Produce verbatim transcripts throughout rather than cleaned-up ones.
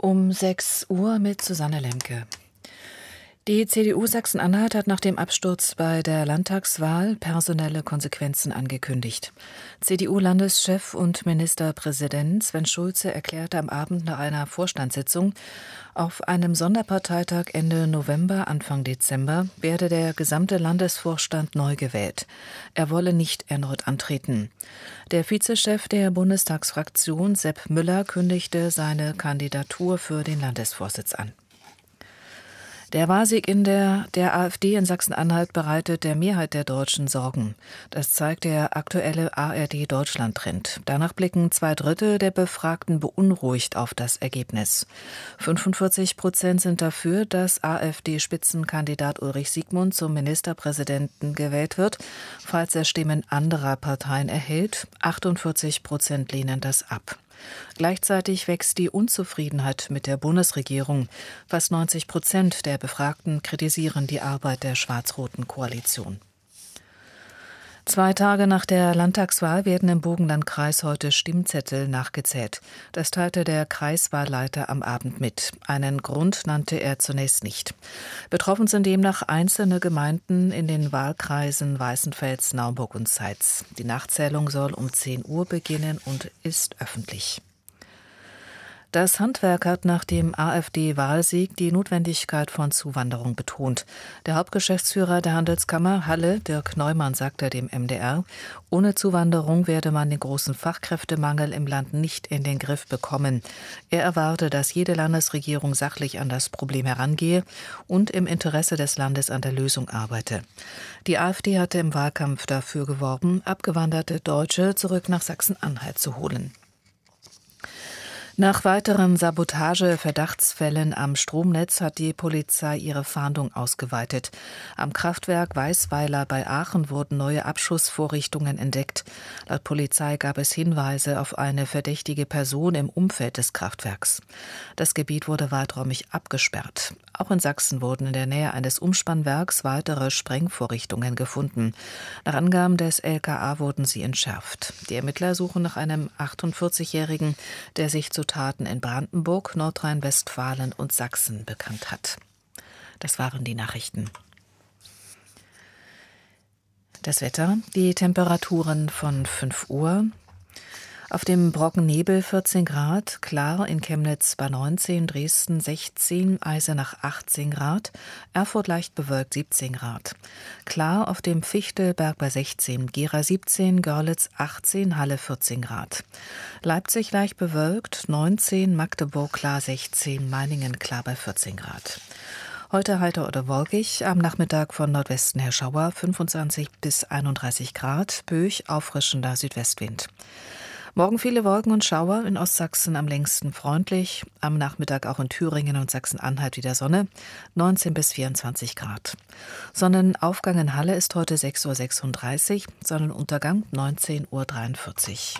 Um sechs Uhr mit Susanne Lemke. Die C D U Sachsen-Anhalt hat nach dem Absturz bei der Landtagswahl personelle Konsequenzen angekündigt. C D U-Landeschef und Ministerpräsident Sven Schulze erklärte am Abend nach einer Vorstandssitzung, auf einem Sonderparteitag Ende November, Anfang Dezember werde der gesamte Landesvorstand neu gewählt. Er wolle nicht erneut antreten. Der Vizechef der Bundestagsfraktion Sepp Müller kündigte seine Kandidatur für den Landesvorsitz an. Der Wahlsieg in der, der AfD in Sachsen-Anhalt bereitet der Mehrheit der Deutschen Sorgen. Das zeigt der aktuelle A R D-Deutschland-Trend. Danach blicken zwei Drittel der Befragten beunruhigt auf das Ergebnis. fünfundvierzig Prozent sind dafür, dass AfD-Spitzenkandidat Ulrich Siegmund zum Ministerpräsidenten gewählt wird, falls er Stimmen anderer Parteien erhält. achtundvierzig Prozent lehnen das ab. Gleichzeitig wächst die Unzufriedenheit mit der Bundesregierung. Fast neunzig Prozent der Befragten kritisieren die Arbeit der schwarz-roten Koalition. Zwei Tage nach der Landtagswahl werden im Burgenlandkreis heute Stimmzettel nachgezählt. Das teilte der Kreiswahlleiter am Abend mit. Einen Grund nannte er zunächst nicht. Betroffen sind demnach einzelne Gemeinden in den Wahlkreisen Weißenfels, Naumburg und Zeitz. Die Nachzählung soll um zehn Uhr beginnen und ist öffentlich. Das Handwerk hat nach dem AfD-Wahlsieg die Notwendigkeit von Zuwanderung betont. Der Hauptgeschäftsführer der Handelskammer Halle, Dirk Neumann, sagte dem M D R, ohne Zuwanderung werde man den großen Fachkräftemangel im Land nicht in den Griff bekommen. Er erwarte, dass jede Landesregierung sachlich an das Problem herangehe und im Interesse des Landes an der Lösung arbeite. Die AfD hatte im Wahlkampf dafür geworben, abgewanderte Deutsche zurück nach Sachsen-Anhalt zu holen. Nach weiteren Sabotage-Verdachtsfällen am Stromnetz hat die Polizei ihre Fahndung ausgeweitet. Am Kraftwerk Weißweiler bei Aachen wurden neue Abschussvorrichtungen entdeckt. Laut Polizei gab es Hinweise auf eine verdächtige Person im Umfeld des Kraftwerks. Das Gebiet wurde weiträumig abgesperrt. Auch in Sachsen wurden in der Nähe eines Umspannwerks weitere Sprengvorrichtungen gefunden. Nach Angaben des L K A wurden sie entschärft. Die Ermittler suchen nach einem achtundvierzigjährigen, der sich zu Taten in Brandenburg, Nordrhein-Westfalen und Sachsen bekannt hat. Das waren die Nachrichten. Das Wetter, die Temperaturen von fünf Uhr. Auf dem Brocken Nebel vierzehn Grad, klar in Chemnitz bei neunzehn, Dresden sechzehn, Eisenach achtzehn Grad, Erfurt leicht bewölkt siebzehn Grad. Klar auf dem Fichtelberg bei sechzehn, Gera siebzehn, Görlitz achtzehn, Halle vierzehn Grad. Leipzig leicht bewölkt neunzehn, Magdeburg klar sechzehn, Meiningen klar bei vierzehn Grad. Heute heiter oder wolkig, am Nachmittag von Nordwesten her Schauer, fünfundzwanzig bis einunddreißig Grad, Böig, auffrischender Südwestwind. Morgen viele Wolken und Schauer, in Ostsachsen am längsten freundlich, am Nachmittag auch in Thüringen und Sachsen-Anhalt wieder Sonne, neunzehn bis vierundzwanzig Grad. Sonnenaufgang in Halle ist heute sechs Uhr sechsunddreißig, Sonnenuntergang neunzehn Uhr dreiundvierzig.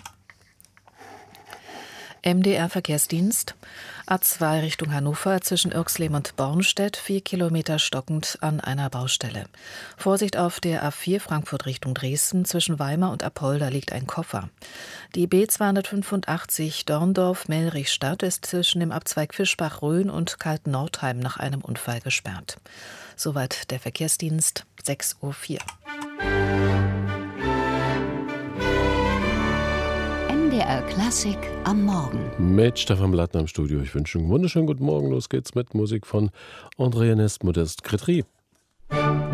M D R-Verkehrsdienst. A zwei Richtung Hannover zwischen Irxleben und Bornstedt, vier Kilometer stockend an einer Baustelle. Vorsicht auf der A vier Frankfurt Richtung Dresden, zwischen Weimar und Apolda liegt ein Koffer. Die B zweihundertfünfundachtzig Dorndorf-Mellrichstadt ist zwischen dem Abzweig Fischbach-Rhön und Kalten-Nordheim nach einem Unfall gesperrt. Soweit der Verkehrsdienst, sechs Uhr vier. M D R Klassik am Morgen. Mit Stefan Blattner im Studio. Ich wünsche einen wunderschönen guten Morgen. Los geht's mit Musik von André Ernest Modeste Crétry.